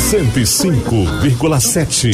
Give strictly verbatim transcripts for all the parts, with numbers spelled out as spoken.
cento e cinco vírgula sete.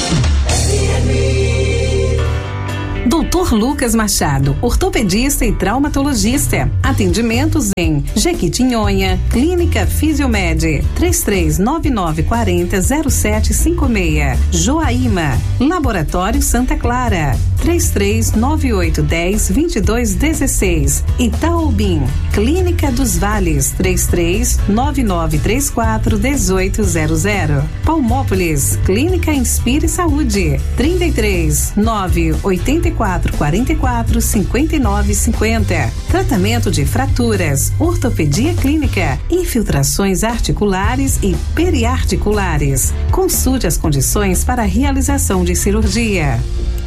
doutor Lucas Machado, ortopedista e traumatologista. Atendimentos em Jequitinhonha, Clínica Fisiomed, três três nove nove quatro zero zero sete cinco seis. Joaíma, Laboratório Santa Clara, três três nove oito um zero dois dois um seis. Itaobim, Clínica dos Vales, três três nove nove três quatro um oito zero zero. Palmópolis, Clínica Inspire Saúde, trinta e três nove oito quatro quatro quatro cinco nove cinco zero. Tratamento de fraturas, ortopedia clínica, infiltrações articulares e periarticulares. Consulte as condições para a realização de cirurgia.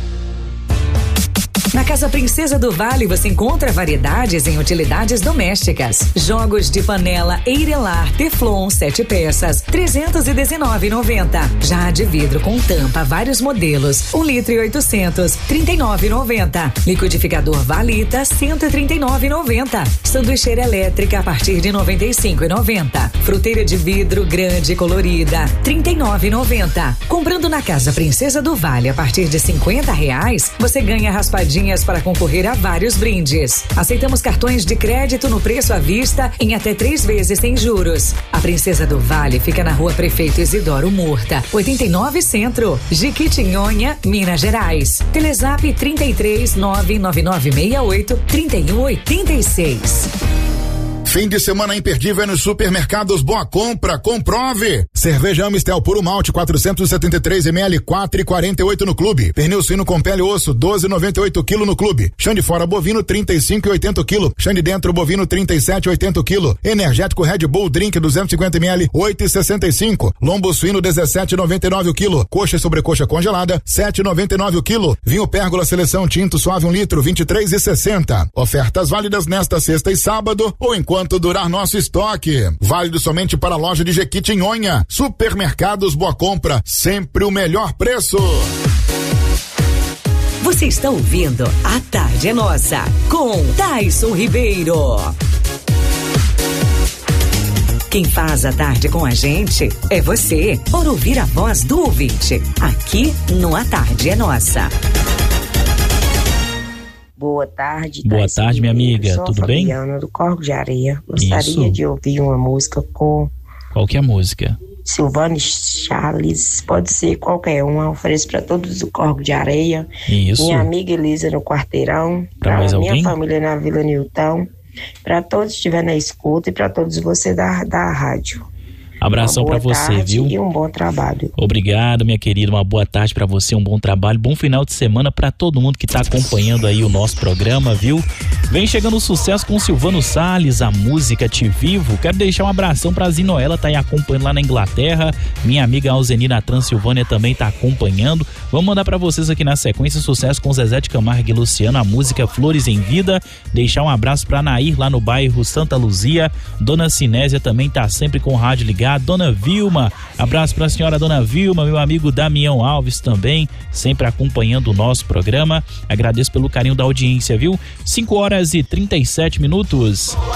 Na Casa Princesa do Vale você encontra variedades em utilidades domésticas. Jogos de panela Eirelar Teflon sete peças, trezentos e dezenove reais e noventa centavos. Já de vidro com tampa, vários modelos, um litro e oitocentos, trinta e nove reais e noventa centavos. Liquidificador Valita, cento e trinta e nove reais e noventa centavos. Sanduicheira elétrica a partir de noventa e cinco reais e noventa centavos. Fruteira de vidro grande e colorida, trinta e nove reais e noventa centavos. Comprando na Casa Princesa do Vale a partir de cinquenta reais, você ganha raspadinha para concorrer a vários brindes. Aceitamos cartões de crédito no preço à vista em até três vezes sem juros. A Princesa do Vale fica na Rua Prefeito Isidoro Murta, oitenta e nove Centro, Jequitinhonha, Minas Gerais. Telezap trinta e três nove nove nove seis oito trinta e um oitenta e seis. Fim de semana imperdível nos supermercados Boa Compra, comprove. Cerveja Amistel Puro Malte quatrocentos e setenta e três mililitros, quatro e quarenta e oito no clube. Pernil suíno com pele e osso, doze e noventa e oito quilo no clube. Chão de fora bovino, trinta e cinco e oitenta quilo. Chão de dentro bovino, trinta e sete e oitenta quilo. Energético Red Bull Drink duzentos e cinquenta mililitros, oito e sessenta e cinco. Lombo suíno dezessete e noventa e nove quilo. Coxa e sobrecoxa congelada, sete e noventa e nove quilo. Vinho Pérgola Seleção Tinto Suave um litro, vinte e três e sessenta. Ofertas válidas nesta sexta e sábado ou enquanto durar nosso estoque. Válido somente para a loja de Jequitinhonha. Supermercados Boa Compra, sempre o melhor preço. Você está ouvindo A Tarde é Nossa, com Tyson Ribeiro. Quem faz a tarde com a gente é você, por ouvir a voz do ouvinte, aqui no A Tarde é Nossa. Boa tarde. Boa tarde, minha amiga. Sou Tudo a bem? Fabiana do Corpo de Areia. Gostaria Isso. de ouvir uma música com Qual que é a música? Silvane Charles. Pode ser qualquer uma. Ofereço para todos do Corpo de Areia. Isso. Minha amiga Elisa no Quarteirão. Pra mais minha alguém? família na Vila Newton. Para todos que estiverem na escuta e para todos você da, da rádio. Abração pra você, viu? E um bom trabalho. Obrigado, minha querida. Uma boa tarde pra você, um bom trabalho, bom final de semana pra todo mundo que tá acompanhando aí o nosso programa, viu? Vem chegando o sucesso com Silvano Salles, a música Te Vivo. Quero deixar um abração pra Zinoela, tá aí acompanhando lá na Inglaterra. Minha amiga Alzeni na Transilvânia também tá acompanhando. Vamos mandar pra vocês aqui na sequência sucesso com Zezé de Camargo e Luciano, a música Flores em Vida. Deixar um abraço pra Nair lá no bairro Santa Luzia. Dona Cinésia também tá sempre com o rádio ligado. Dona Vilma, abraço pra senhora Dona Vilma, meu amigo Damião Alves também, sempre acompanhando o nosso programa. Agradeço pelo carinho da audiência, viu? cinco horas e trinta e sete minutos.